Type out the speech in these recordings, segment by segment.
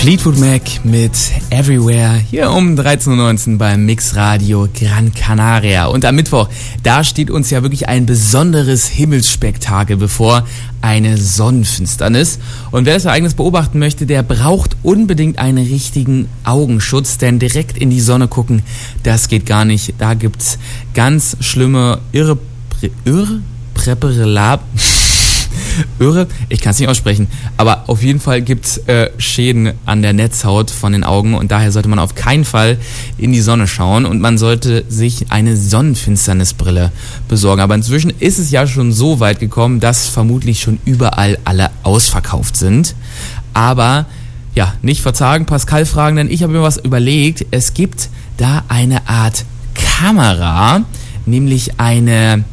Fleetwood Mac mit Everywhere hier um 13.19 Uhr beim Mix Radio Gran Canaria. Und am Mittwoch, da steht uns ja wirklich ein besonderes Himmelsspektakel bevor, eine Sonnenfinsternis. Und wer das Ereignis beobachten möchte, der braucht unbedingt einen richtigen Augenschutz, denn direkt in die Sonne gucken, das geht gar nicht. Da gibt's ganz schlimme ich kann es nicht aussprechen, aber auf jeden Fall gibt es Schäden an der Netzhaut von den Augen und daher sollte man auf keinen Fall in die Sonne schauen und man sollte sich eine Sonnenfinsternisbrille besorgen. Aber inzwischen ist es ja schon so weit gekommen, dass vermutlich schon überall alle ausverkauft sind. Aber ja, nicht verzagen, Pascal fragen, denn ich habe mir was überlegt. Es gibt da eine Art Kamera, nämlich eine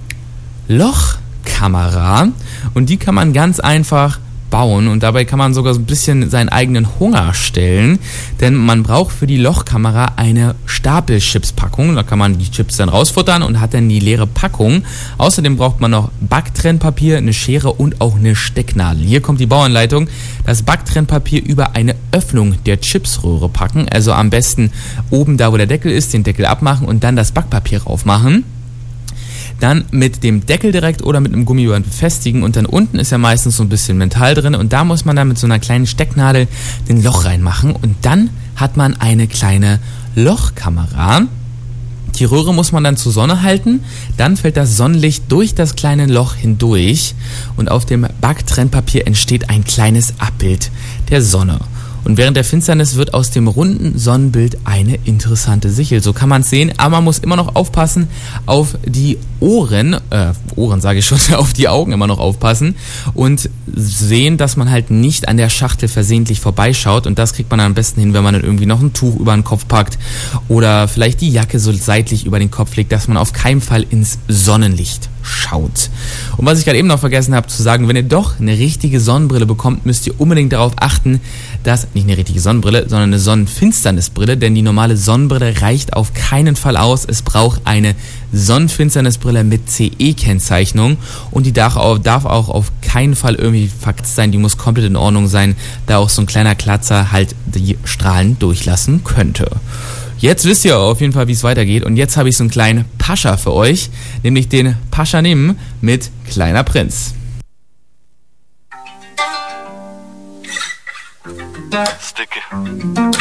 Lochkamera, und die kann man ganz einfach bauen und dabei kann man sogar so ein bisschen seinen eigenen Hunger stillen, denn man braucht für die Lochkamera eine Stapelchipspackung, da kann man die Chips dann rausfuttern und hat dann die leere Packung. Außerdem braucht man noch Backtrennpapier, eine Schere und auch eine Stecknadel. Hier kommt die Bauanleitung. Das Backtrennpapier über eine Öffnung der Chipsröhre packen, also am besten oben da, wo der Deckel ist, den Deckel abmachen und dann das Backpapier raufmachen. Dann mit dem Deckel direkt oder mit einem Gummiband befestigen und dann unten ist ja meistens so ein bisschen Metall drin und da muss man dann mit so einer kleinen Stecknadel den Loch reinmachen und dann hat man eine kleine Lochkamera. Die Röhre muss man dann zur Sonne halten, dann fällt das Sonnenlicht durch das kleine Loch hindurch und auf dem Backtrennpapier entsteht ein kleines Abbild der Sonne. Und während der Finsternis wird aus dem runden Sonnenbild eine interessante Sichel. So kann man es sehen, aber man muss immer noch aufpassen auf die auf die Augen immer noch aufpassen und sehen, dass man halt nicht an der Schachtel versehentlich vorbeischaut. Und das kriegt man am besten hin, wenn man dann irgendwie noch ein Tuch über den Kopf packt oder vielleicht die Jacke so seitlich über den Kopf legt, dass man auf keinen Fall ins Sonnenlicht schaut. Und was ich gerade eben noch vergessen habe zu sagen, wenn ihr doch eine richtige Sonnenbrille bekommt, müsst ihr unbedingt darauf achten, dass, nicht eine richtige Sonnenbrille, sondern eine Sonnenfinsternisbrille, denn die normale Sonnenbrille reicht auf keinen Fall aus. Es braucht eine Sonnenfinsternisbrille mit CE-Kennzeichnung und die darf auch auf keinen Fall irgendwie verkratzt sein, die muss komplett in Ordnung sein, da auch so ein kleiner Klatzer halt die Strahlen durchlassen könnte. Jetzt wisst ihr auf jeden Fall, wie es weitergeht und jetzt habe ich so einen kleinen Pascha für euch, nämlich den Paschanim mit Kleiner Prinz. Sticky.